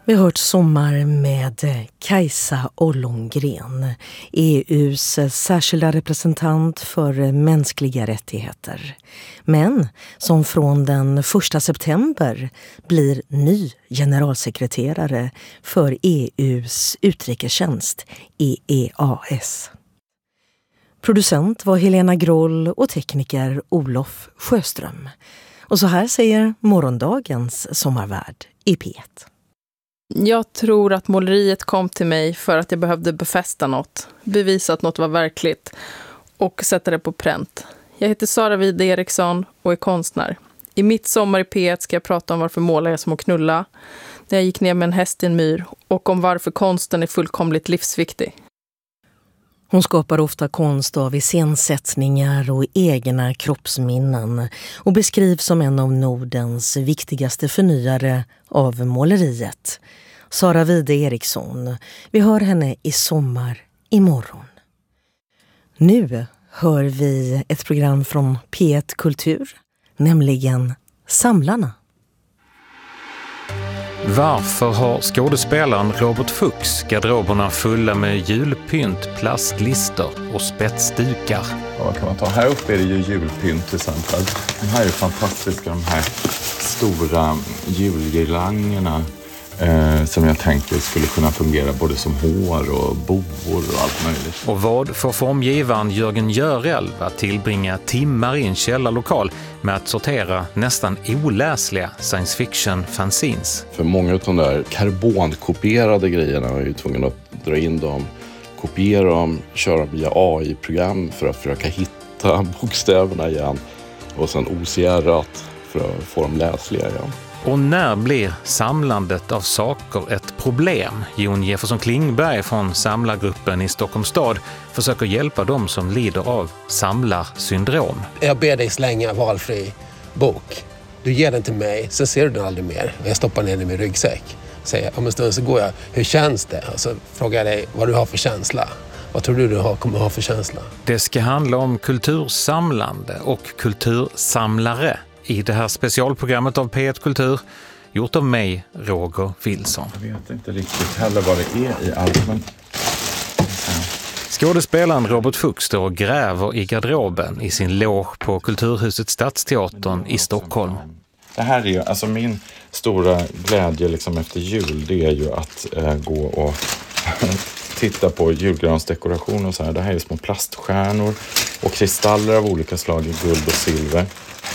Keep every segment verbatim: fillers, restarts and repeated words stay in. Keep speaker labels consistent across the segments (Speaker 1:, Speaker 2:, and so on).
Speaker 1: Vi har hört Sommar med Kajsa Ollongren, E U:s särskilda representant för mänskliga rättigheter. Men som från den första september blir ny generalsekreterare för E U:s utrikestjänst, E E A S. Producent var Helena Groll och tekniker Olof Sjöström. Och så här säger morgondagens sommarvärd i P ett.
Speaker 2: Jag tror att måleriet kom till mig för att jag behövde befästa något, bevisa att något var verkligt och sätta det på pränt. Jag heter Sara Wide Eriksson och är konstnär. I mitt sommar i P ett ska jag prata om varför målar jag som att knulla, när jag gick ner med en häst i en myr, och om varför konsten är fullkomligt livsviktig.
Speaker 1: Hon skapar ofta konst av iscensättningar och egna kroppsminnen och beskrivs som en av Nordens viktigaste förnyare av måleriet. Sara Wide Eriksson. Vi hör henne i Sommar imorgon. Nu hör vi ett program från P ett Kultur, nämligen Samlarna.
Speaker 3: Varför har skådespelaren Robert Fuchs garderoberna fulla med julpynt, plastlister och spetsdukar?
Speaker 4: Ja, vad kan man ta? Här uppe är det ju julpynt till exempel. De här är fantastiska, de här stora julgirlangerna eh, som jag tänker skulle kunna fungera både som hår och boor och allt möjligt.
Speaker 3: Och vad får formgivaren Jörgen Görel att tillbringa timmar i en källarlokal med att sortera nästan oläsliga science fiction fanzines?
Speaker 5: För många av de där karbonkopierade grejerna är ju tvungen att dra in dem, kopiera dem, köra via A I-program för att försöka hitta bokstäverna igen och sen O C R-at för att få dem läsliga igen.
Speaker 3: Och när blir samlandet av saker ett problem? Jon Jefferson Klingberg från samlargruppen i Stockholms stad försöker hjälpa dem som lider av samlarsyndrom.
Speaker 6: Jag ber dig slänga valfri bok. Du ger den till mig, sen ser du den aldrig mer. Jag stoppar ner den i min ryggsäck. Säger, om en stund så går jag, hur känns det? Och så frågar jag dig vad du har för känsla. Vad tror du du har, kommer ha för känsla?
Speaker 3: Det ska handla om kultursamlande och kultursamlare i det här specialprogrammet av P ett Kultur, gjort av mig, Roger Wilson.
Speaker 4: Jag vet inte riktigt heller vad det är i allt, men...
Speaker 3: Skådespelaren Robert Fuchs står och gräver i garderoben i sin loge på Kulturhuset Stadsteatern i Stockholm.
Speaker 4: Det här är ju, alltså min stora glädje liksom efter jul, det är ju att eh, gå och titta på julgransdekoration och så här. Det här är små plaststjärnor och kristaller av olika slag i guld och silver.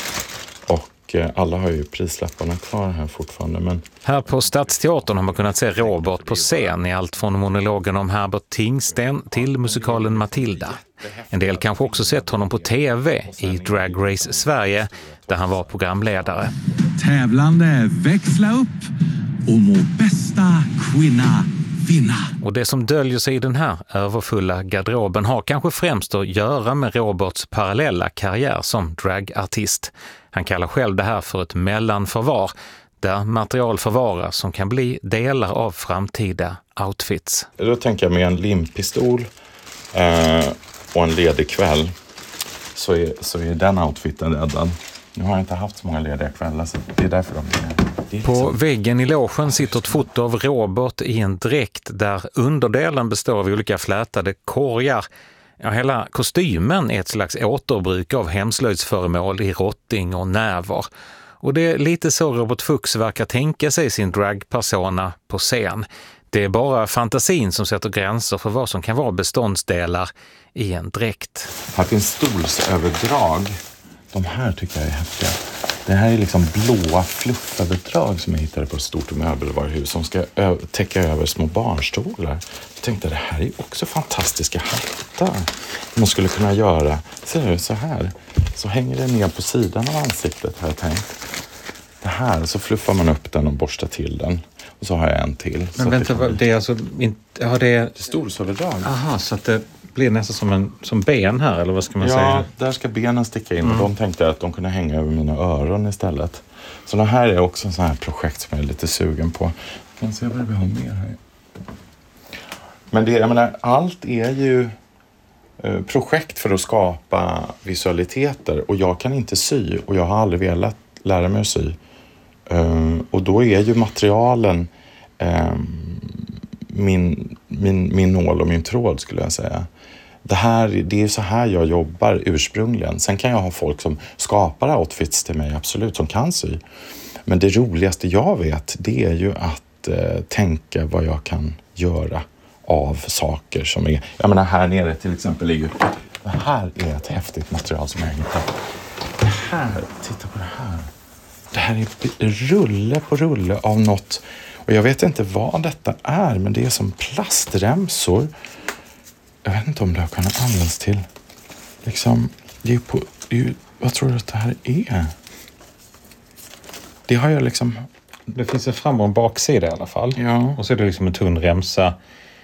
Speaker 4: Och alla har ju prislapparna kvar här fortfarande. Men...
Speaker 3: Här på Stadsteatern har man kunnat se Robert på scen i allt från monologen om Herbert Tingsten till musikalen Matilda. En del kanske också sett honom på tv i Drag Race Sverige där han var programledare.
Speaker 7: Tävlande växla upp och må bästa kvinna vinna.
Speaker 3: Och det som döljer sig i den här överfulla garderoben har kanske främst att göra med Roberts parallella karriär som dragartist. Han kallar själv det här för ett mellanförvar där material förvaras som kan bli delar av framtida outfits.
Speaker 4: Då tänker jag med en limpistol eh, och en ledig kväll så är, så är den outfiten räddad. Nu har jag inte haft så många lediga kvällar så det är därför de är.
Speaker 3: På så... väggen i logen sitter ett foto av Robert i en dräkt där underdelen består av olika flätade korgar. Ja, hela kostymen är ett slags återbruk av hemslöjdsföremål i rotting och näver. Och det är lite så Robert Fuchs verkar tänka sig sin dragpersona på scen. Det är bara fantasin som sätter gränser för vad som kan vara beståndsdelar i en dräkt.
Speaker 4: Här finns stolsöverdrag. De här tycker jag är häftiga. Det här är liksom blåa flufföverdrag som jag hittade på ett stort möbelvaruhus som ska ö- täcka över små barnstolar. Jag tänkte det här är också fantastiska hattar. Man skulle kunna göra ser du, så här. Så hänger det ner på sidan av ansiktet har jag tänkt. Det här så fluffar man upp den och borstar till den. Och så har jag en till.
Speaker 3: Men
Speaker 4: så
Speaker 3: vänta, det, det är alltså inte... Ja, det är
Speaker 4: stolsöverdrag.
Speaker 3: Aha, så att det blir nästan som, en, som ben här, eller vad ska man
Speaker 4: ja,
Speaker 3: säga?
Speaker 4: Ja, där ska benen sticka in. Mm. Och de tänkte att de kunde hänga över mina öron istället. Så det här är också en sån här projekt som jag är lite sugen på. Jag kan se vad vi har mer här. Men det, jag menar, allt är ju eh, projekt för att skapa visualiteter. Och jag kan inte sy. Och jag har aldrig velat lära mig att sy. Uh, och då är ju materialen eh, min, min, min nål och min tråd, skulle jag säga. Det, här, det är så här jag jobbar ursprungligen. Sen kan jag ha folk som skapar outfits till mig, absolut, som kan sy. Men det roligaste jag vet, det är ju att eh, tänka vad jag kan göra av saker som är... Jag menar, här nere till exempel är ju... Det här är ett häftigt material som jag har hittat. Det här, titta på det här. Det här är rulle på rulle av något. Och jag vet inte vad detta är, men det är som plastremsor. Jag vet inte om det har kunnat användas till... Liksom, det är på... Det är ju, vad tror du att det här är? Det har jag liksom...
Speaker 3: Det finns en fram- och en baksida i alla fall.
Speaker 4: Ja.
Speaker 3: Och så är det liksom en tunn remsa.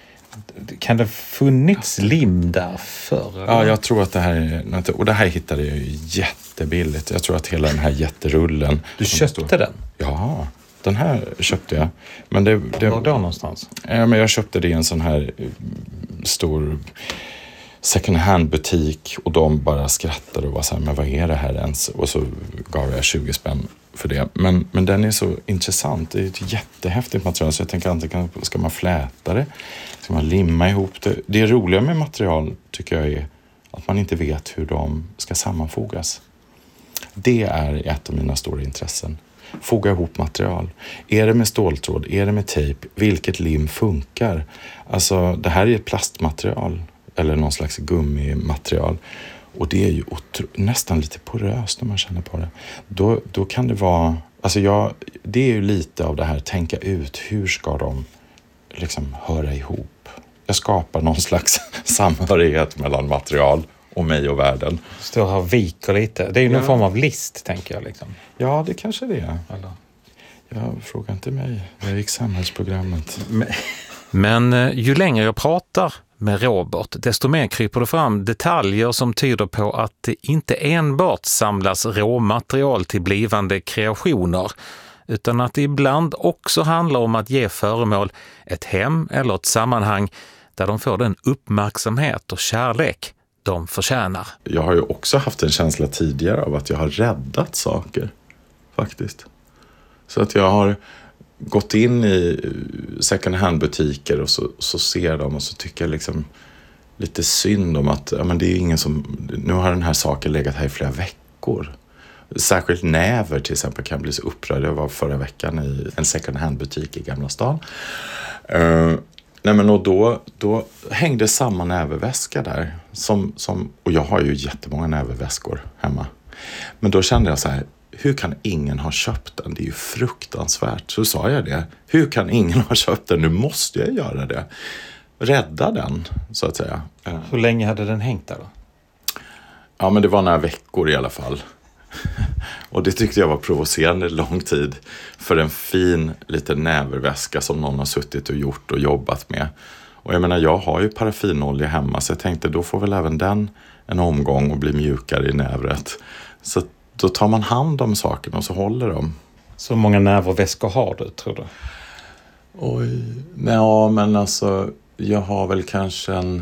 Speaker 3: Kan det funnits lim där förr?
Speaker 4: Ja, jag tror att det här är... Och det här hittade jag ju jättebilligt. Jag tror att hela den här jätterullen...
Speaker 3: Du köpte
Speaker 4: står,
Speaker 3: den?
Speaker 4: Ja, den här köpte jag. Men det... det
Speaker 3: Var då någonstans?
Speaker 4: Ja, men jag köpte det i en sån här stor second hand butik. Och de bara skrattade och var så här, men vad är det här ens? Och så gav jag tjugo spänn för det. Men, men den är så intressant. Det är ett jättehäftigt material. Så jag tänker antingen ska man fläta det? Ska man limma ihop det? Det roliga med material tycker jag är att man inte vet hur de ska sammanfogas. Det är ett av mina stora intressen. Foga ihop material. Är det med ståltråd? Är det med tejp? Vilket lim funkar? Alltså, det här är ett plastmaterial. Eller någon slags gummimaterial. Och det är ju otro- nästan lite poröst när man känner på det. Då, då kan det vara... Alltså jag, det är ju lite av det här, tänka ut hur ska de liksom höra ihop. Jag skapar någon slags samhörighet mellan material och mig och världen.
Speaker 3: Står här och viker lite. Det är ju någon
Speaker 4: Ja.
Speaker 3: form av list, tänker jag. Liksom.
Speaker 4: Ja, det kanske det är.
Speaker 3: Eller?
Speaker 4: Jag frågar inte mig. Jag gick samhällsprogrammet.
Speaker 3: Men, men eh, ju längre jag pratar med Robert, desto mer kryper det fram detaljer som tyder på att det inte enbart samlas råmaterial till blivande kreationer, utan att det ibland också handlar om att ge föremål ett hem eller ett sammanhang där de får den uppmärksamhet och kärlek de förtjänar.
Speaker 4: Jag har ju också haft en känsla tidigare av att jag har räddat saker, faktiskt. Så att jag har gått in i second hand-butiker och så, så ser de och så tycker jag liksom lite synd om att ja, men det är ingen som... Nu har den här saken legat här i flera veckor. Särskilt näver till exempel kan bli så upprörd. Jag var förra veckan i en second hand-butik i Gamla stan. Uh, nej men och då, då hängde samma näverväska där. Som, som, och jag har ju jättemånga näverväskor hemma. Men då kände jag så här, hur kan ingen ha köpt den? Det är ju fruktansvärt. Så sa jag det. Hur kan ingen ha köpt den? Nu måste jag göra det. Rädda den, så att säga.
Speaker 3: Hur länge hade den hängt där då?
Speaker 4: Ja, men det var några veckor i alla fall. Och det tyckte jag var provocerande lång tid. För en fin liten näverväska som någon har suttit och gjort och jobbat med. Och jag menar, jag har ju paraffinolja hemma. Så jag tänkte, då får väl även den en omgång och bli mjukare i nävret. Så då tar man hand om sakerna och så håller de.
Speaker 3: Så många näverväskor har du, tror du?
Speaker 4: Oj, ja men alltså jag har väl kanske en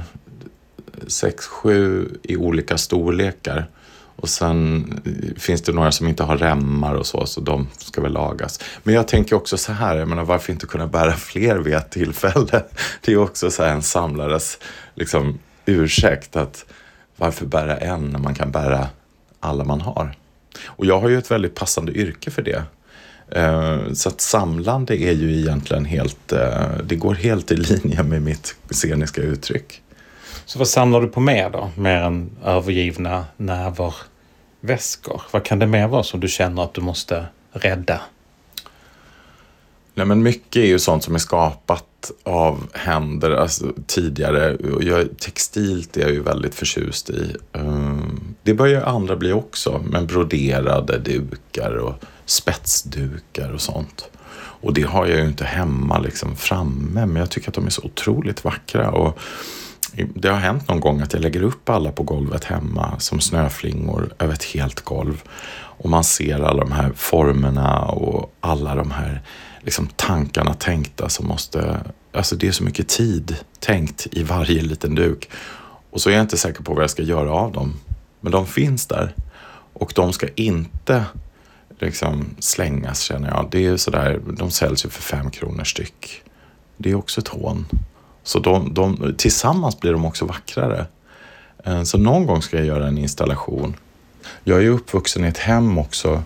Speaker 4: sex, sju i olika storlekar. Och sen finns det några som inte har remmar och så, så de ska väl lagas. Men jag tänker också så här, jag menar, varför inte kunna bära fler vid ett tillfälle? Det är också så här en samlares liksom, ursäkt att varför bära en när man kan bära alla man har. Och jag har ju ett väldigt passande yrke för det. Så att samlande är ju egentligen helt, det går helt i linje med mitt sceniska uttryck.
Speaker 3: Så vad samlar du på mer då? Mer än övergivna näverväskor? Vad kan det mer vara som du känner att du måste rädda?
Speaker 4: Nej, men mycket är ju sånt som är skapat av händer alltså, tidigare. Jag, textilt är jag ju väldigt förtjust i. Det börjar andra bli också. Men broderade dukar och spetsdukar och sånt. Och det har jag ju inte hemma liksom framme. Men jag tycker att de är så otroligt vackra. Och det har hänt någon gång att jag lägger upp alla på golvet hemma som snöflingor över ett helt golv. Och man ser alla de här formerna och alla de här liksom tankarna tänkta som måste... Alltså det är så mycket tid tänkt i varje liten duk. Och så är jag inte säker på vad jag ska göra av dem. Men de finns där. Och de ska inte liksom slängas, känner jag. Det är ju sådär, de säljs ju för fem kronor styck. Det är också ett hån. Så de, de, tillsammans blir de också vackrare. Så någon gång ska jag göra en installation. Jag är ju uppvuxen i ett hem också.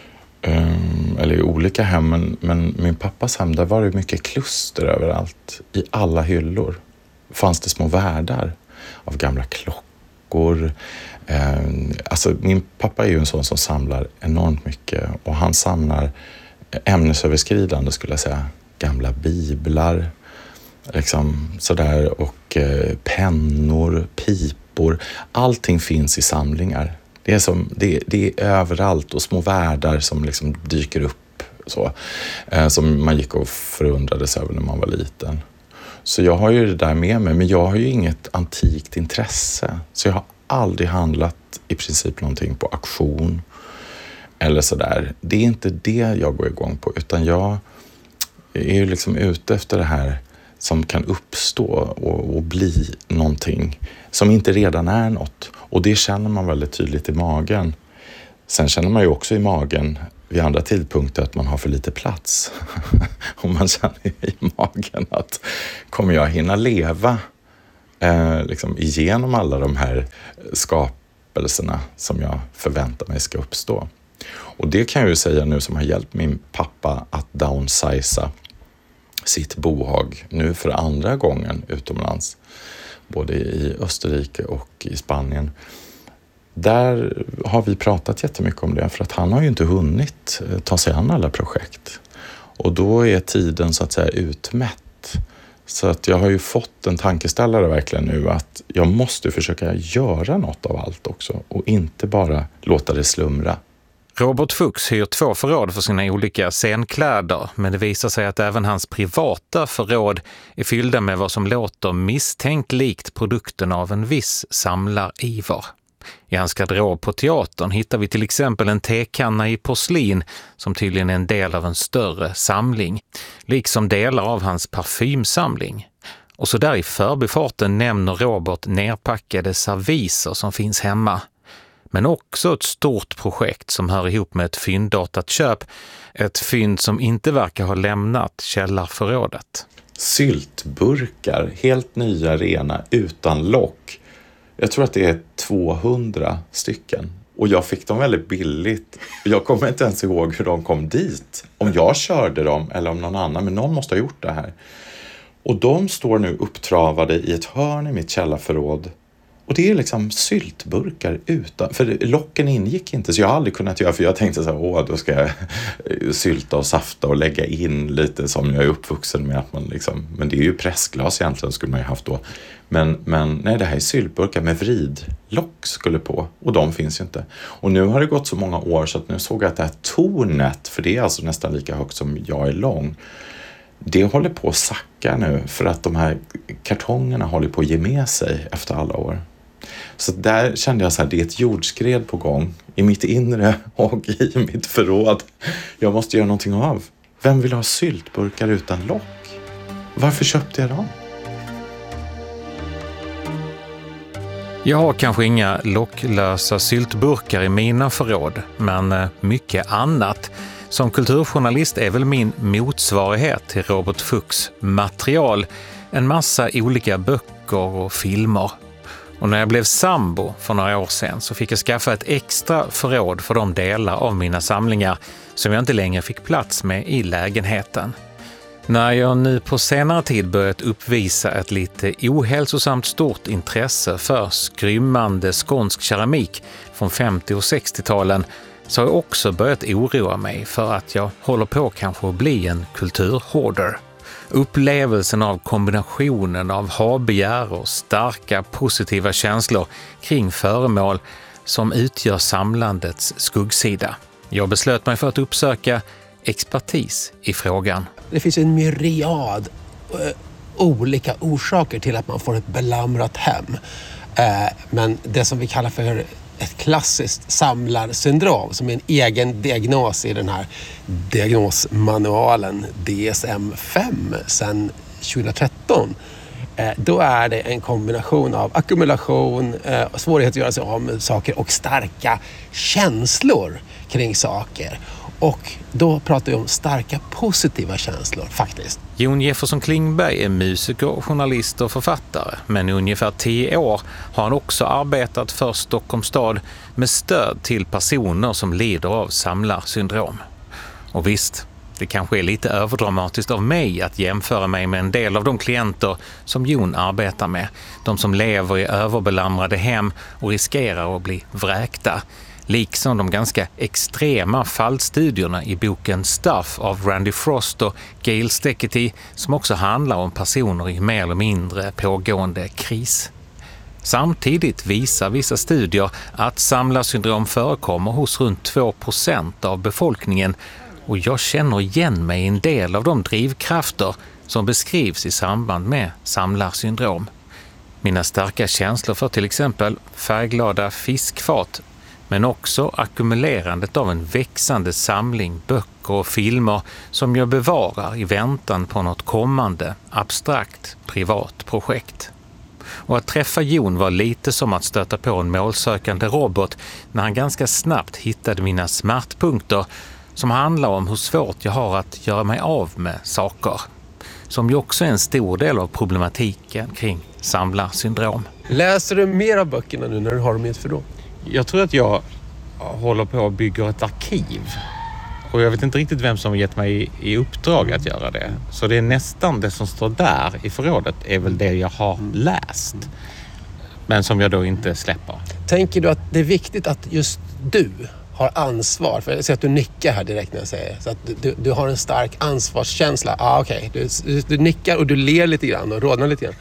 Speaker 4: Eller i olika hem. Men, men min pappas hem, där var det mycket kluster överallt. I alla hyllor fanns det små världar av gamla klockor. Alltså min pappa är ju en sån som samlar enormt mycket. Och han samlar ämnesöverskridande, skulle jag säga. Gamla biblar. Liksom sådär, och eh, pennor, pipor, allting finns i samlingar. Det är, som, det, det är överallt, och små världar som liksom dyker upp så, eh, som man gick och förundrades över när man var liten. Så jag har ju det där med mig, men jag har ju inget antikt intresse, så jag har aldrig handlat i princip någonting på auktion eller sådär. Det är inte det jag går igång på, utan jag är ju liksom ute efter det här som kan uppstå och, och bli någonting som inte redan är något. Och det känner man väldigt tydligt i magen. Sen känner man ju också i magen vid andra tidpunkter att man har för lite plats. Och man känner i magen att kommer jag hinna leva eh, liksom igenom alla de här skapelserna som jag förväntar mig ska uppstå. Och det kan jag ju säga nu som har hjälpt min pappa att downsiza sitt bohag nu för andra gången utomlands, både i Österrike och i Spanien. Där har vi pratat jättemycket om det, för att han har ju inte hunnit ta sig an alla projekt. Och då är tiden så att säga utmätt. Så att jag har ju fått en tankeställare verkligen nu, att jag måste försöka göra något av allt också och inte bara låta det slumra.
Speaker 3: Robert Fuchs hyr två förråd för sina olika scenkläder, men det visar sig att även hans privata förråd är fyllda med vad som låter misstänkt likt produkten av en viss samlariver. I hans garderob på teatern hittar vi till exempel en tekanna i porslin som tydligen är en del av en större samling, liksom delar av hans parfymsamling. Och så där i förbifarten nämner Robert nerpackade serviser som finns hemma. Men också ett stort projekt som hör ihop med ett fynddatat köp. Ett fynd som inte verkar ha lämnat källarförrådet.
Speaker 4: Syltburkar, helt nya, rena, utan lock. Jag tror att det är tvåhundra stycken. Och jag fick dem väldigt billigt. Jag kommer inte ens ihåg hur de kom dit. Om jag körde dem eller om någon annan. Men någon måste ha gjort det här. Och de står nu upptravade i ett hörn i mitt källarförråd. Och det är liksom syltburkar utan, för locken ingick inte, så jag har aldrig kunnat göra, för jag tänkte så här, åh, då ska jag sylta och safta och lägga in lite som jag är uppvuxen med, att man liksom, men det är ju pressglas egentligen skulle man ju haft då. Men, men nej, det här är syltburkar med vridlock skulle på, och de finns ju inte. Och nu har det gått så många år så att nu såg jag att det här tornet, för det är alltså nästan lika högt som jag är lång, det håller på att sacka nu, för att de här kartongerna håller på att ge med sig efter alla år. Så där kände jag så här, det är ett jordskred på gång i mitt inre och i mitt förråd. Jag måste göra någonting av. Vem vill ha syltburkar utan lock? Varför köpte jag dem?
Speaker 3: Jag har kanske inga locklösa syltburkar i mina förråd, men mycket annat. Som kulturjournalist är väl min motsvarighet till Robert Fuchs material en massa olika böcker och filmer. Och när jag blev sambo för några år sedan så fick jag skaffa ett extra förråd för de delar av mina samlingar som jag inte längre fick plats med i lägenheten. När jag nu på senare tid börjat uppvisa ett lite ohälsosamt stort intresse för skrymmande skånsk keramik från femtio- och sextio-talen så har jag också börjat oroa mig för att jag håller på kanske att bli en kulturhoarder. Upplevelsen av kombinationen av habegär och starka positiva känslor kring föremål som utgör samlandets skuggsida. Jag beslöt mig för att uppsöka expertis i frågan.
Speaker 6: Det finns en myriad uh, olika orsaker till att man får ett belamrat hem. Uh, men det som vi kallar för ett klassiskt samlarsyndrom, som är en egen diagnos i den här diagnosmanualen D S M fem sedan tjugohundratretton. Då är det en kombination av ackumulation, svårighet att göra sig av med saker och starka känslor kring saker. Och då pratar vi om starka positiva känslor faktiskt.
Speaker 3: Jon Jefferson Klingberg är musiker, journalist och författare. Men i ungefär tio år har han också arbetat för Stockholms stad med stöd till personer som lider av samlarsyndrom. Och visst, det kanske är lite överdramatiskt av mig att jämföra mig med en del av de klienter som Jon arbetar med. De som lever i överbelamrade hem och riskerar att bli vräkta. Liksom de ganska extrema fallstudierna i boken Stuff av Randy Frost och Gail Steckety, som också handlar om personer i mer eller mindre pågående kris. Samtidigt visar vissa studier att samlarsyndrom förekommer hos runt två procent av befolkningen, och jag känner igen mig i en del av de drivkrafter som beskrivs i samband med samlarsyndrom. Mina starka känslor för till exempel färgglada fiskfat, men också ackumulerandet av en växande samling böcker och filmer som jag bevarar i väntan på något kommande, abstrakt, privat projekt. Och att träffa Jon var lite som att stöta på en målsökande robot när han ganska snabbt hittade mina smärtpunkter som handlar om hur svårt jag har att göra mig av med saker. Som ju också är en stor del av problematiken kring samlarsyndrom.
Speaker 6: Läser du mer av böckerna nu när du har dem i ett förråd?
Speaker 3: Jag tror att jag håller på att bygga ett arkiv. Och jag vet inte riktigt vem som har gett mig i uppdrag att göra det. Så det är nästan det som står där i förrådet är väl det jag har läst. Men som jag då inte släpper.
Speaker 6: Tänker du att det är viktigt att just du har ansvar? För jag ser att du nickar här direkt när jag säger så att du, du har en stark ansvarskänsla. Ah, okej. Okay. Du, du nickar och du ler lite grann och rodnar lite grann.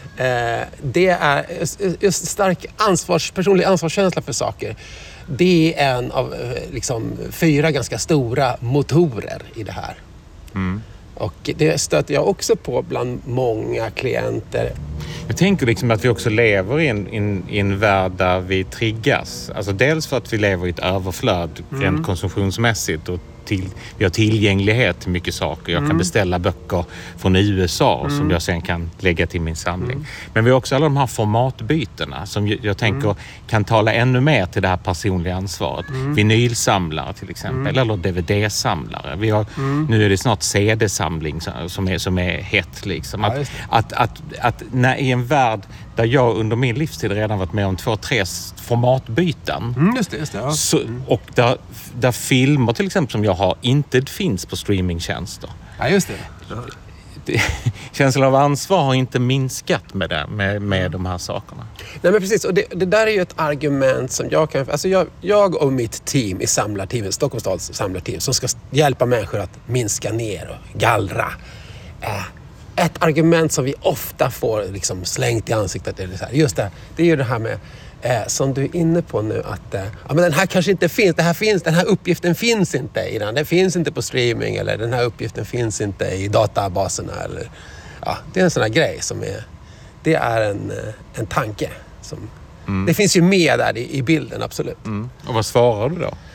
Speaker 6: Eh, det är just stark ansvars, personlig ansvarskänsla för saker. Det är en av liksom, fyra ganska stora motorer i det här. Mm. Och det stöter jag också på bland många klienter.
Speaker 3: Jag tänker liksom att vi också lever i en, in, i en värld där vi triggas. Alltså dels för att vi lever i ett överflöd rent mm. konsumtionsmässigt och till, vi har tillgänglighet till mycket saker. Jag mm. kan beställa böcker från U S A mm. som jag sen kan lägga till min samling. Mm. Men vi har också alla de här formatbytena som jag, jag tänker mm. kan tala ännu mer till det här personliga ansvaret. Mm. Vinylsamlare till exempel, mm. eller D V D-samlare. Vi har, mm. Nu är det snart C D-samling som är, som är hett. Liksom. Att, ja, att, att, att när i en värld där jag under min livstid redan varit med om två, tre formatbyten.
Speaker 6: Mm, just det, just det, ja.
Speaker 3: Så, och där, där filmer till exempel som jag har inte finns på streamingtjänster.
Speaker 6: Ja, just det.
Speaker 3: det känslan av ansvar har inte minskat med, det, med, med de här sakerna.
Speaker 6: Nej, men precis. Och det, det där är ju ett argument som jag kan... Alltså jag, jag och mitt team i samlarteamet, Stockholms stads samlarteam, som ska hjälpa människor att minska ner och gallra. Äh, Ett argument som vi ofta får liksom slängt i ansiktet är det så här, just det, det är ju det här med eh, som du är inne på nu att eh, ja, men den här kanske inte finns, det här finns, den här uppgiften finns inte i den, den finns inte på streaming eller den här uppgiften finns inte i databaserna eller ja, det är en sån här grej som är, det är en, en tanke som, mm. det finns ju med där i, i bilden, absolut.
Speaker 3: Mm. Och vad svarar du då?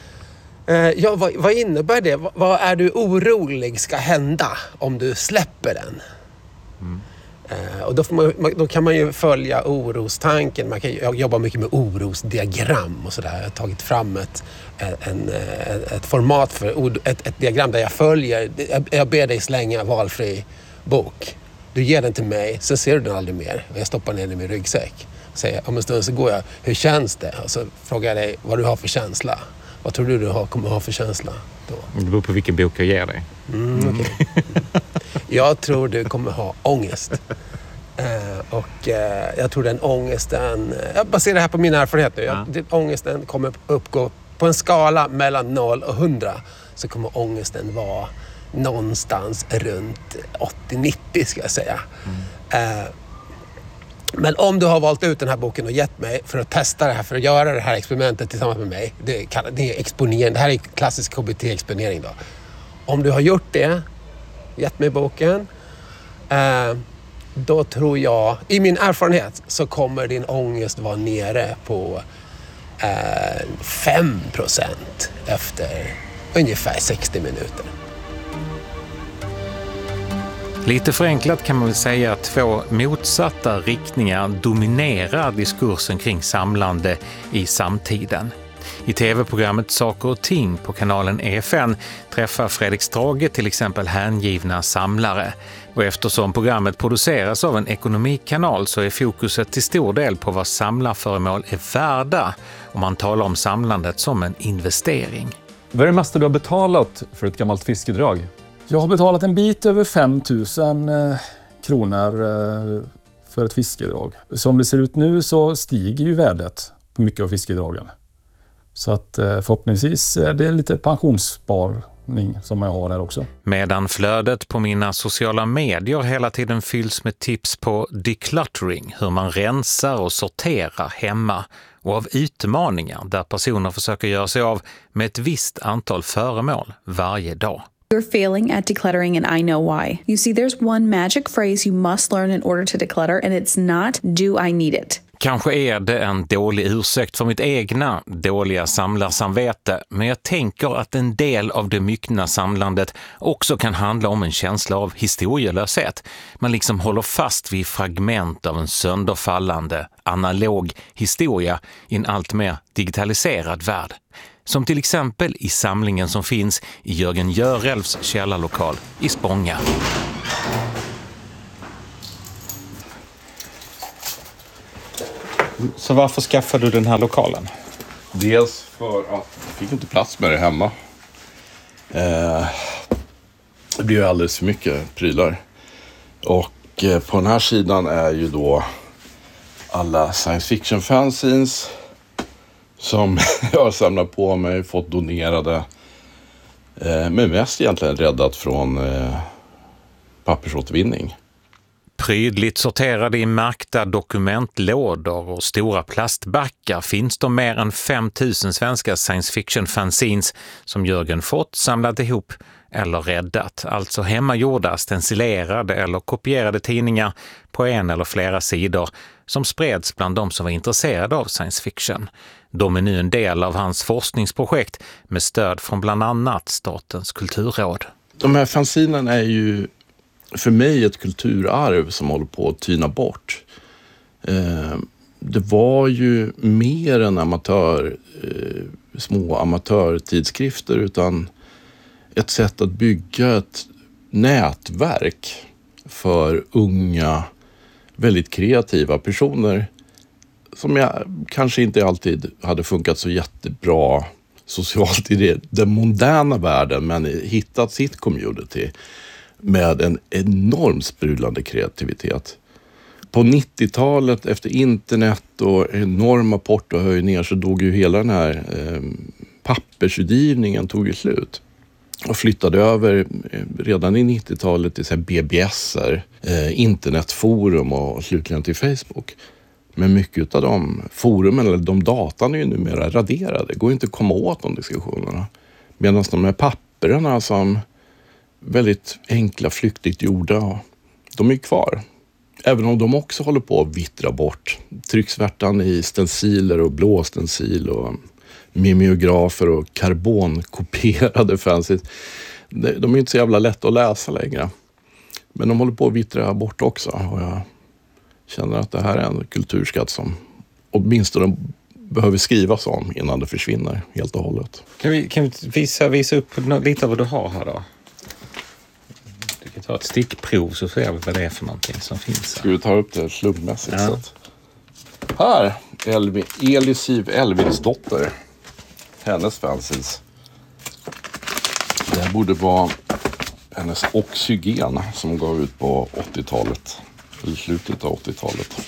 Speaker 6: Ja, vad, vad innebär det? Vad, vad är du orolig ska hända om du släpper den? Mm. Uh, och då, får man, då kan man ju följa orostanken. Man kan jobba mycket med orosdiagram och sådär. Jag har tagit fram ett, en, ett, ett format för ett, ett diagram där jag följer. Jag ber dig slänga valfri bok. Du ger den till mig, sen ser du den aldrig mer. Och jag stoppar ner den i min ryggsäck. Och säger, om en stund så går jag, hur känns det? Och så frågar jag dig vad du har för känsla. Vad tror du du har, kommer ha för känsla då?
Speaker 3: Det beror på vilken bok jag ger dig.
Speaker 6: Mm, okay. Jag tror du kommer ha ångest. Eh, och eh, jag tror den ångesten... Jag baserar det här på min erfarenhet nu. Jag, ja. Ångesten kommer uppgå på en skala mellan noll och hundra. Så kommer ångesten vara någonstans runt åttio nittio ska jag säga. Mm. Eh, Men om du har valt ut den här boken och gett mig för att testa det här, för att göra det här experimentet tillsammans med mig. Det, kan, det är exponering. Det här är klassisk K B T-exponering då. Om du har gjort det, gett mig boken, eh, då tror jag, i min erfarenhet, så kommer din ångest vara nere på eh, fem procent efter ungefär sextio minuter.
Speaker 3: Lite förenklat kan man väl säga att två motsatta riktningar dominerar diskursen kring samlande i samtiden. I tv-programmet Saker och ting på kanalen E F N träffar Fredrik Strage till exempel hängivna samlare. Och eftersom programmet produceras av en ekonomikanal så är fokuset till stor del på vad samlarföremål är värda, och man talar om samlandet som en investering.
Speaker 8: Vad är det mesta du har betalat för ett gammalt fiskedrag?
Speaker 9: Jag har betalat en bit över fem tusen eh, kronor eh, för ett fiskedrag. Som det ser ut nu så stiger ju värdet på mycket av fiskedragen. Så att eh, förhoppningsvis är det lite pensionssparning som jag har här också.
Speaker 3: Medan flödet på mina sociala medier hela tiden fylls med tips på decluttering, hur man rensar och sorterar hemma, och av utmaningar där personer försöker göra sig av med ett visst antal föremål varje dag.
Speaker 10: You're failing at decluttering and I know why. You see, there's one magic phrase you must learn in order to declutter and it's not do I need it.
Speaker 3: Kanske är det en dålig ursäkt för mitt egna dåliga samlarsamvete, men jag tänker att en del av det myckna samlandet också kan handla om en känsla av historielöshet. Man liksom håller fast vid fragment av en sönderfallande, analog historia i en allt mer digitaliserad värld. Som till exempel i samlingen som finns i Jörgen Görelfs källarlokal i Spånga.
Speaker 4: Så varför skaffade du den här lokalen?
Speaker 5: Dels för att jag fick inte plats med det hemma. Eh, det blir ju alldeles för mycket prylar. Och eh, på den här sidan är ju då alla science fiction fanzines som jag har samlat på mig, fått donerade. Eh, men mest egentligen räddat från eh, pappersåtervinning.
Speaker 3: Prydligt sorterade i märkta dokumentlådor och stora plastbackar finns de mer än fem tusen svenska science fiction fanzines som Jörgen fått, samlat ihop eller räddat. Alltså hemmagjorda, stencilerade eller kopierade tidningar på en eller flera sidor som spreds bland de som var intresserade av science fiction. De är nu en del av hans forskningsprojekt med stöd från bland annat Statens kulturråd.
Speaker 5: De här fanzinerna är ju för mig ett kulturarv som håller på att tyna bort. Eh, det var ju mer än amatör, eh, små amatörtidskrifter, utan ett sätt att bygga ett nätverk för unga, väldigt kreativa personer som jag kanske inte alltid hade funkat så jättebra socialt i det, den moderna världen, men hittat sitt community med en enorm sprudlande kreativitet. På nittiotalet efter internet och enorma portohöjningar så dog ju hela den här eh, pappersutgivningen tog ju slut. Och flyttade över eh, redan i nittiotalet till så här B B S-er, eh, internetforum och slutligen till Facebook. Men mycket av de forumen eller de datan är ju numera raderade. Det går inte att komma åt de diskussionerna. Medan de här papperna som väldigt enkla, flyktigt gjorda, de är kvar. Även om de också håller på att vittra bort. Trycksvärtan i stenciler och blåstencil och mimeografer och karbonkopierade fanzines. De är inte så jävla lätt att läsa längre. Men de håller på att vittra bort också. Och jag känner att det här är en kulturskatt som åtminstone behöver skrivas om innan det försvinner helt och hållet.
Speaker 3: Kan vi, kan vi visa, visa upp lite av vad du har här då? Du kan ta ett stickprov så ser vi vad det är för någonting som finns här.
Speaker 5: Ska vi ta upp det slumpmässigt?
Speaker 3: Ja.
Speaker 5: Så att... Här, Elvi, Elisiv Elvinsdotter. Hennes fanzines. Det här borde vara hennes Oxygen som gav ut på åttiotalet. Eller slutet av åttiotalet.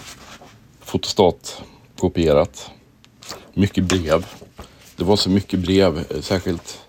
Speaker 5: Fotostat kopierat. Mycket brev. Det var så mycket brev, särskilt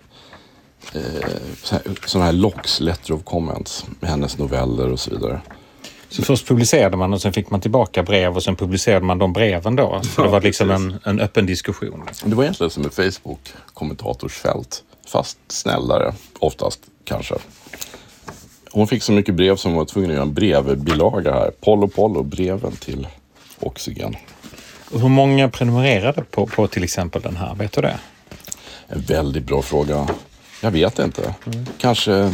Speaker 5: eh, sådana här locks, letter of comments med hennes noveller och så vidare.
Speaker 3: Så först publicerade man och sen fick man tillbaka brev och sen publicerade man de breven då. Så ja, det var liksom en, en öppen diskussion.
Speaker 5: Det var egentligen som ett Facebook-kommentatorsfält. Fast snällare, oftast kanske. Hon fick så mycket brev som hon var tvungen att göra en brevbilaga här. Polo Polo, breven till Oxygen.
Speaker 3: Och hur många prenumererade på, på till exempel den här? Vet du det?
Speaker 5: En väldigt bra fråga. Jag vet inte. Mm. Kanske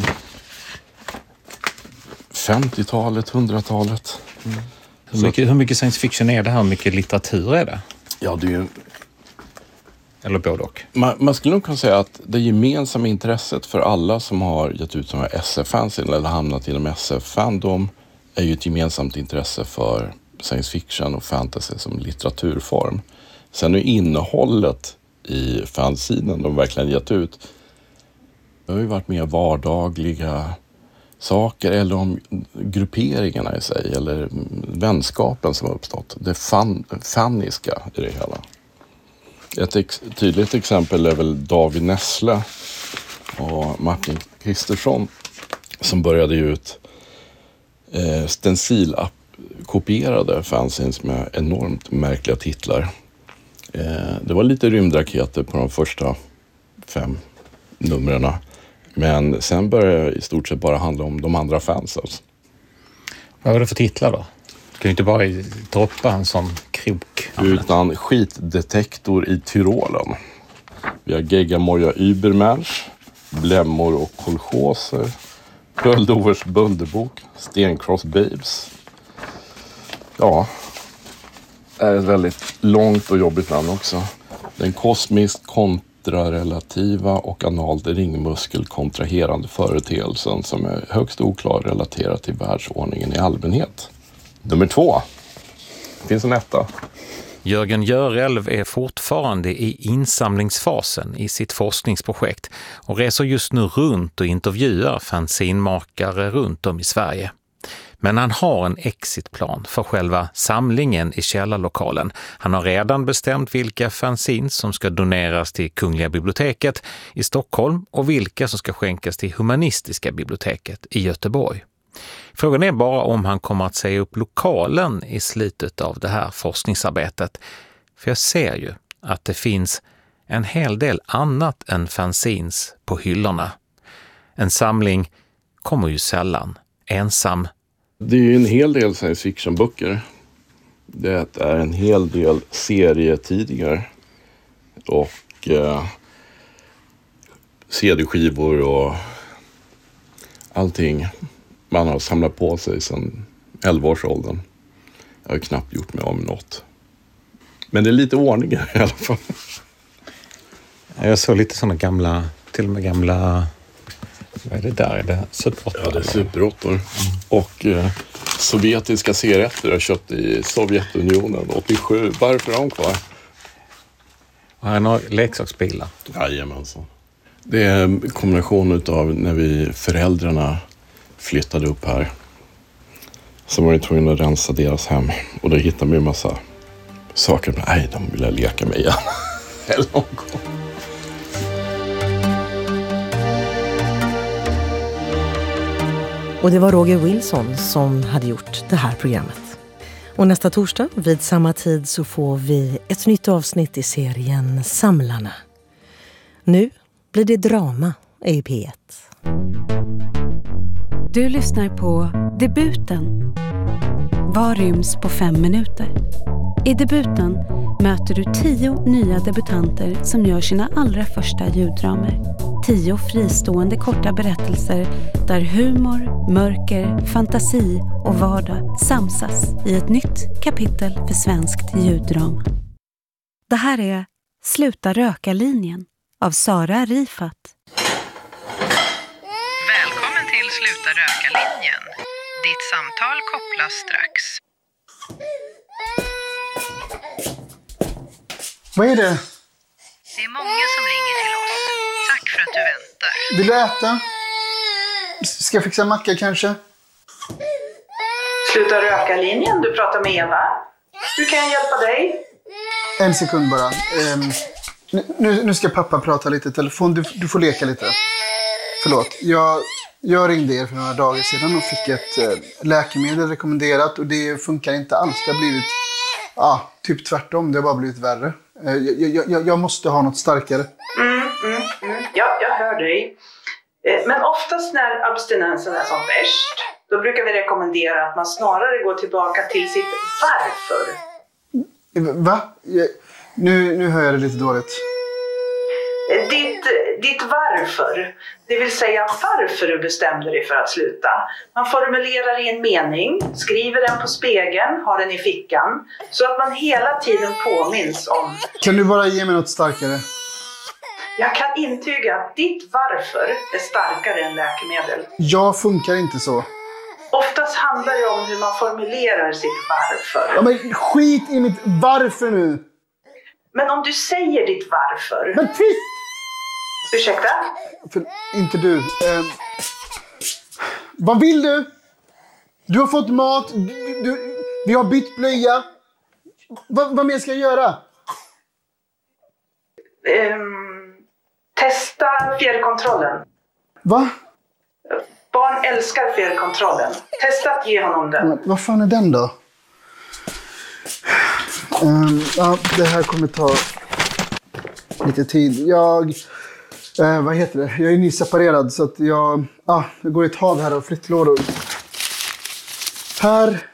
Speaker 5: femtiotalet, hundratalet.
Speaker 3: Mm. Hur, mycket, hur mycket science fiction är det här? Hur mycket litteratur är det?
Speaker 5: Ja, det är ju...
Speaker 3: Eller både och?
Speaker 5: Man, man skulle nog kunna säga att det gemensamma intresset för alla som har gett ut sådana här S F-fans eller hamnat inom S F-fandom är ju ett gemensamt intresse för science fiction och fantasy som litteraturform. Sen är innehållet i fanzinen de verkligen gett ut, det har ju varit mer vardagliga saker eller om grupperingarna i sig eller vänskapen som har uppstått. Det fan, faniska i det hela. Ett ex, tydligt exempel är väl David Nessle och Martin Kristersson som började ut eh, stencil-kopierade fanzines med enormt märkliga titlar. Eh, det var lite rymdraketer på de första fem numren. Men sen började det i stort sett bara handla om de andra fansen.
Speaker 3: Vad var det för titlar då? Du kan ju inte bara droppa en sån krok.
Speaker 5: Utan skitdetektor i Tyrolen. Vi har Geggamoja Übermensch, Blämmor och kolchoser, Böldovers Bölderbok, Stencross Babes. Ja, det är ett väldigt långt och jobbigt namn också. Den kosmiskt kontrarelativa och analt ringmuskel-kontraherande företeelsen som är högst oklar relaterat till världsordningen i allmänhet. Nummer två. Det finns en etta.
Speaker 3: Jörgen Görelv är fortfarande i insamlingsfasen i sitt forskningsprojekt och reser just nu runt och intervjuar fanzinmakare runt om i Sverige. Men han har en exitplan för själva samlingen i källarlokalen. Han har redan bestämt vilka fanzines som ska doneras till Kungliga biblioteket i Stockholm och vilka som ska skänkas till Humanistiska biblioteket i Göteborg. Frågan är bara om han kommer att säga upp lokalen i slutet av det här forskningsarbetet. För jag ser ju att det finns en hel del annat än fanzines på hyllorna. En samling kommer ju sällan ensam.
Speaker 5: Det är ju en hel del science fiction-böcker. Det är en hel del serietidningar och eh, C D-skivor och allting man har samlat på sig sedan elva-årsåldern. Jag har knappt gjort mig av med något. Men det är lite ordning i alla fall.
Speaker 3: Jag såg lite sådana gamla, till och med gamla, vad är det där? Är det superåttor?
Speaker 5: Ja, det är superåttor. Mm. Och eh, sovjetiska cigaretter jag köpt i Sovjetunionen åttiosju. Varför är de kvar?
Speaker 3: Och här är några leksaksbilar.
Speaker 5: Jajamensan. Det är en kombination av när vi föräldrarna flyttade upp här. Så var vi tvungna att rensa deras hem. Och då hittade vi en massa saker. Nej, de ville leka med igen. Eller någon gång.
Speaker 1: Och det var Roger Wilson som hade gjort det här programmet. Och nästa torsdag vid samma tid så får vi ett nytt avsnitt i serien Samlarna. Nu blir det drama i P ett.
Speaker 11: Du lyssnar på Debuten. Vad ryms på fem minuter? I Debuten möter du tio nya debutanter som gör sina allra första ljuddramer. Tio fristående korta berättelser där humor, mörker, fantasi och vardag samsas i ett nytt kapitel för svenskt ljuddrama. Det här är Sluta röka-linjen av Sara Rifat.
Speaker 12: Välkommen till Sluta röka-linjen. Ditt samtal kopplas strax.
Speaker 13: Vad är det?
Speaker 12: Det är många som ringer till oss. Tack för att du väntar.
Speaker 13: Vill du äta? Ska jag fixa macka kanske?
Speaker 14: Sluta röka-linjen, du pratar med Eva. Hur kan jag hjälpa dig?
Speaker 13: En sekund bara. Um, nu, nu ska pappa prata lite i telefon. Du, du får leka lite. Förlåt. Jag, jag ringde er för några dagar sedan och fick ett uh, läkemedel rekommenderat. Och det funkar inte alls. Det har blivit ah, typ tvärtom. Det har bara blivit värre. Uh, jag, jag, jag måste ha något starkare.
Speaker 14: Mm, mm, mm. Ja, jag hör dig. Eh, men oftast när abstinensen är som värst, då brukar vi rekommendera att man snarare går tillbaka till sitt varför.
Speaker 13: Va? Jag, nu, nu hör jag det lite dåligt.
Speaker 14: Ditt, ditt varför, det vill säga varför du bestämde dig för att sluta. Man formulerar i en mening, skriver den på spegeln, har den i fickan. Så att man hela tiden påminns om...
Speaker 13: Kan du bara ge mig något starkare?
Speaker 14: Jag kan intyga att ditt varför är starkare än läkemedel.
Speaker 13: Jag funkar inte så.
Speaker 14: Oftast handlar det om hur man formulerar sitt varför.
Speaker 13: Ja, men skit i mitt varför nu.
Speaker 14: Men om du säger ditt varför...
Speaker 13: Men tyst!
Speaker 14: Ursäkta?
Speaker 13: För, inte du. Eh, vad vill du? Du har fått mat. Du, du, vi har bytt blöja. Va, vad mer ska jag göra?
Speaker 14: Um, testa fjärrkontrollen.
Speaker 13: Va?
Speaker 14: Barn älskar fjärrkontrollen. Testa att ge honom den.
Speaker 13: Men, vad fan är den då? Um, ja, det här kommer ta lite tid. Jag... Eh, vad heter det? Jag är nyseparerad så att jag... Ah, jag går i ett hav här av flyttlådor. Här.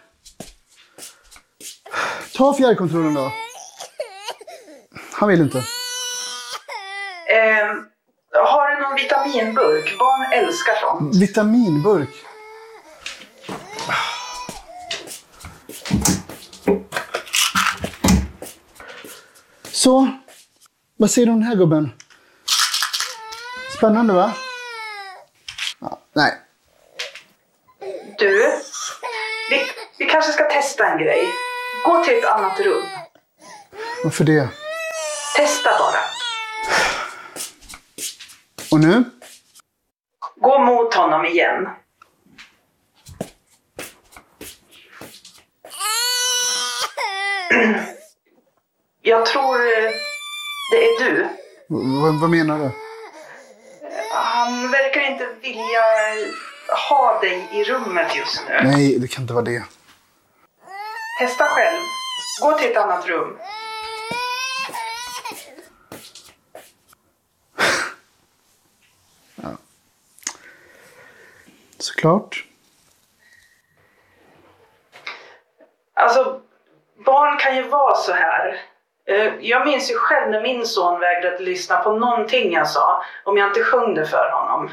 Speaker 13: Ta fjärrkontrollen då. Han vill inte.
Speaker 14: Eh, har du någon vitaminburk? Barn älskar sånt.
Speaker 13: Vitaminburk? Så. Vad säger du om den här gubben? Spännande, va? Ja, nej.
Speaker 14: Du, vi, vi kanske ska testa en grej. Gå till ett annat rum.
Speaker 13: Varför det?
Speaker 14: Testa bara.
Speaker 13: Och nu?
Speaker 14: Gå mot honom igen. Jag tror det är du.
Speaker 13: V- vad menar du?
Speaker 14: Han verkar inte vilja ha dig i rummet just nu.
Speaker 13: Nej, det kan inte vara det.
Speaker 14: Testa själv. Gå till ett annat rum.
Speaker 13: Ja. Såklart.
Speaker 14: Alltså, barn kan ju vara så här. Jag minns ju själv när min son vägrade lyssna på någonting jag sa. Om jag inte sjöng det för honom.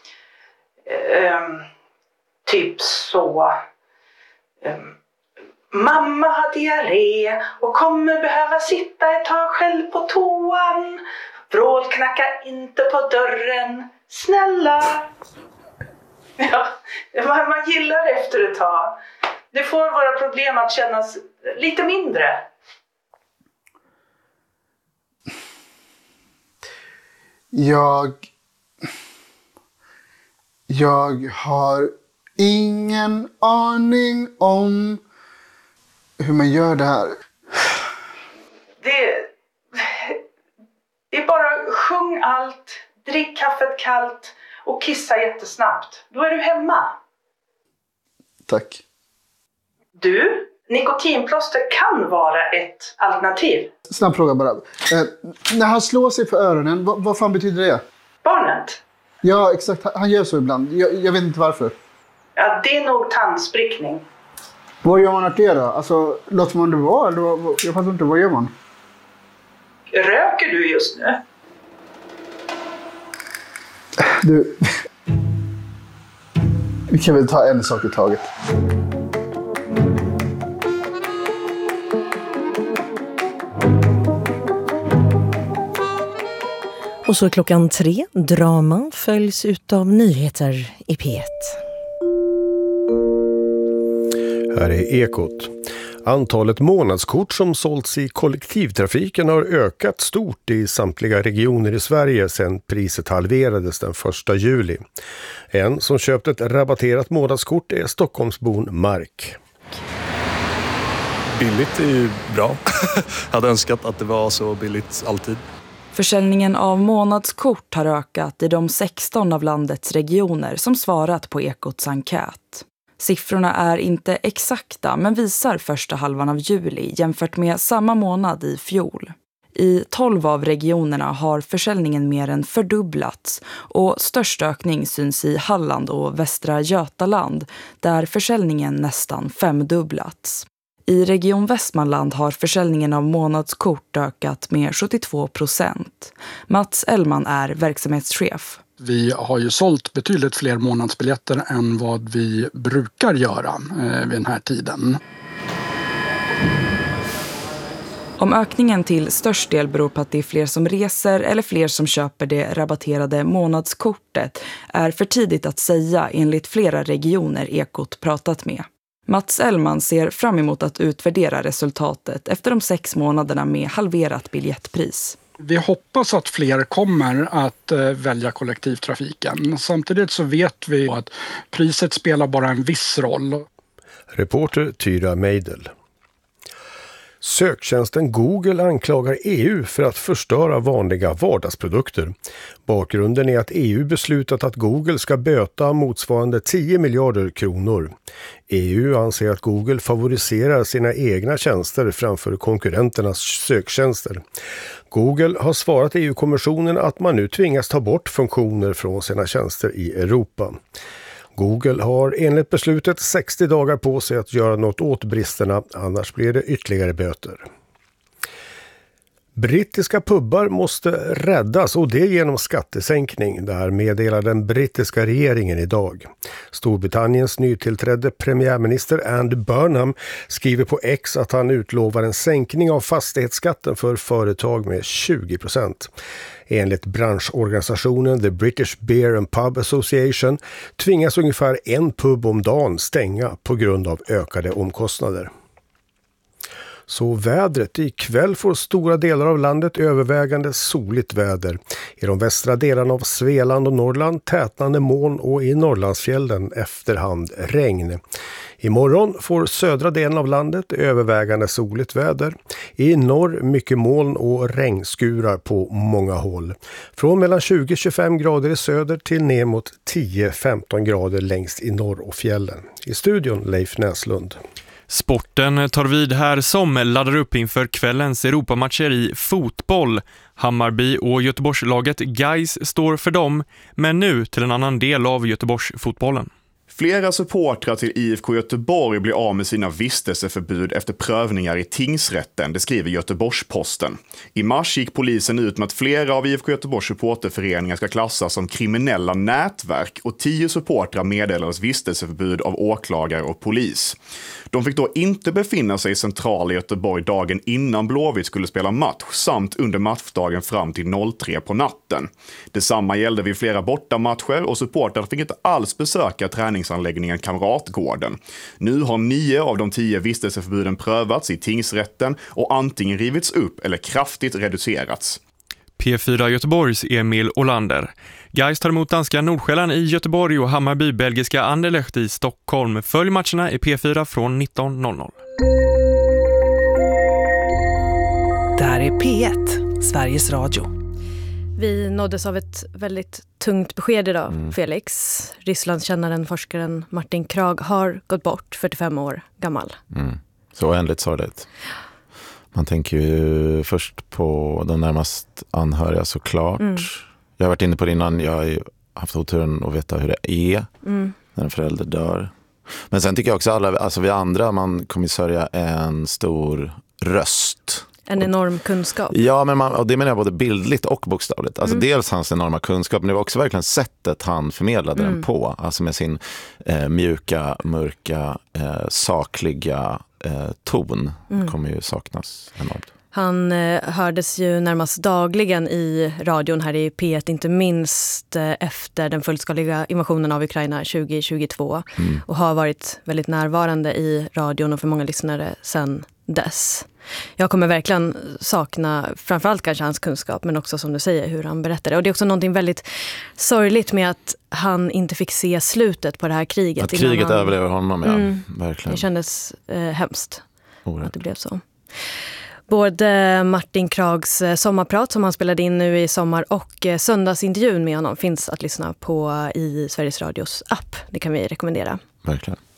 Speaker 14: Um, typ så. Um, Mamma har diarré och kommer behöva sitta ett tag själv på toan. Vrålknacka inte på dörren. Snälla. Ja, man, man gillar efter ett tag. Det får våra problem att kännas lite mindre.
Speaker 13: Jag... Jag har ingen aning om hur man gör det här.
Speaker 14: Det... Det är bara sjung allt, drick kaffet kallt och kissa jättesnabbt. Då är du hemma.
Speaker 13: Tack.
Speaker 14: Du, nikotinplåster kan vara ett alternativ.
Speaker 13: Snabb fråga bara. Eh, när han slår sig för öronen, vad, vad fan betyder det?
Speaker 14: Barnet?
Speaker 13: Ja, exakt. Han gör så ibland. Jag, jag vet inte varför.
Speaker 14: Ja, det är nog tandsprickning.
Speaker 13: Vad gör man åt det då? Alltså, låter man det vara? Eller vad, jag fattar inte, vad gör man?
Speaker 14: Röker du just nu?
Speaker 13: Du... Vi kan väl ta en sak i taget.
Speaker 1: Och så klockan tre, drama följs utav nyheter i P ett.
Speaker 15: Här är Ekot. Antalet månadskort som sålts i kollektivtrafiken har ökat stort i samtliga regioner i Sverige sedan priset halverades den första juli. En som köpt ett rabatterat månadskort är Stockholmsbon Mark.
Speaker 16: Billigt är ju bra. Jag hade önskat att det var så billigt alltid.
Speaker 17: Försäljningen av månadskort har ökat i de sexton av landets regioner som svarat på Ekots enkät. Siffrorna är inte exakta men visar första halvan av juli jämfört med samma månad i fjol. I tolv av regionerna har försäljningen mer än fördubblats och störst ökning syns i Halland och Västra Götaland där försäljningen nästan femdubblats. I Region Västmanland har försäljningen av månadskort ökat med sjuttiotvå procent. Mats Ellman är verksamhetschef.
Speaker 18: Vi har ju sålt betydligt fler månadsbiljetter än vad vi brukar göra eh, vid den här tiden.
Speaker 17: Om ökningen till störst del beror på att det är fler som reser eller fler som köper det rabatterade månadskortet är för tidigt att säga enligt flera regioner Ekot pratat med. Mats Ellman ser fram emot att utvärdera resultatet efter de sex månaderna med halverat biljettpris.
Speaker 18: Vi hoppas att fler kommer att välja kollektivtrafiken. Samtidigt så vet vi att priset spelar bara en viss roll.
Speaker 15: Reporter Tyra Meidel. Söktjänsten Google anklagar E U för att förstöra vanliga vardagsprodukter. Bakgrunden är att E U beslutat att Google ska böta motsvarande tio miljarder kronor. E U anser att Google favoriserar sina egna tjänster framför konkurrenternas söktjänster. Google har svarat E U-kommissionen att man nu tvingas ta bort funktioner från sina tjänster i Europa. Google har enligt beslutet sextio dagar på sig att göra något åt bristerna, annars blir det ytterligare böter. Brittiska pubbar måste räddas och det genom skattesänkning. Det här meddelar den brittiska regeringen idag. Storbritanniens nytillträdde premiärminister Andy Burnham skriver på X att han utlovar en sänkning av fastighetsskatten för företag med tjugo procent. Enligt branschorganisationen The British Beer and Pub Association tvingas ungefär en pub om dagen stänga på grund av ökade omkostnader. Så vädret. Ikväll får stora delar av landet övervägande soligt väder. I de västra delarna av Svealand och Norrland tätnande moln och i Norrlandsfjällen efterhand regn. Imorgon får södra delen av landet övervägande soligt väder. I norr mycket moln och regnskurar på många håll. Från mellan tjugo till tjugofem grader i söder till ner mot tio till femton grader längst i norr och fjällen. I studion Leif Näslund.
Speaker 19: Sporten tar vid här som laddar upp inför kvällens Europamatcher i fotboll. Hammarby och Göteborgslaget Gais står för dem, men nu till en annan del av Göteborgsfotbollen.
Speaker 20: Flera supportrar till I F K Göteborg blir av med sina vistelseförbud efter prövningar i tingsrätten, det skriver Göteborgs-Posten. I mars gick polisen ut med att flera av I F K Göteborgs supporterföreningar ska klassas som kriminella nätverk och tio supportrar meddelades vistelseförbud av åklagare och polis. De fick då inte befinna sig i centrala Göteborg dagen innan Blåvitt skulle spela match samt under matchdagen fram till tre på natten. Detsamma gällde vid flera bortamatcher och supportrar fick inte alls besöka träningsanläggningen Kamratgården. Nu har nio av de tio vistelseförbuden prövats i tingsrätten och antingen rivits upp eller kraftigt reducerats.
Speaker 19: P fyra Göteborgs Emil Olander. Gais tar emot danska Nordsjälland i Göteborg och Hammarby belgiska Anderlecht i Stockholm. Följ matcherna i P fyra från nitton noll noll.
Speaker 1: Där är P ett, Sveriges Radio.
Speaker 21: Vi nåddes av ett väldigt tungt besked idag, mm. Felix. Rysslandskännaren, forskaren Martin Krag har gått bort, fyrtiofem år gammal.
Speaker 4: Mm. Så oändligt sorgligt. Man tänker ju först på de närmast anhöriga såklart. Mm. Jag har varit inne på det innan, jag har ju haft oturen att veta hur det är mm. när en förälder dör. Men sen tycker jag också alla, alltså vi andra, man kommer sörja en stor röst.
Speaker 21: En enorm kunskap.
Speaker 4: Ja, men man, och det menar jag både bildligt och bokstavligt. Alltså
Speaker 21: mm.
Speaker 4: dels hans enorma kunskap, men det var också verkligen sättet han förmedlade mm. den på. Alltså med sin eh, mjuka, mörka, eh, sakliga eh, ton mm. kommer ju saknas enormt.
Speaker 21: Han eh, hördes ju närmast dagligen i radion här i P ett, inte minst eh, efter den fullskaliga invasionen av Ukraina tjugo tjugotvå mm. och har varit väldigt närvarande i radion och för många lyssnare sedan dess. Jag kommer verkligen sakna framförallt kanske hans kunskap, men också som du säger hur han berättade. Och det är också någonting väldigt sorgligt med att han inte fick se slutet på det här kriget.
Speaker 4: Att kriget han... överlever honom, ja. Mm. Verkligen.
Speaker 21: Det kändes eh, hemskt oh, att det blev så. Både Martin Krags sommarprat som han spelade in nu i sommar och söndagsintervjun med honom finns att lyssna på i Sveriges Radios app. Det kan vi rekommendera.
Speaker 4: Verkligen.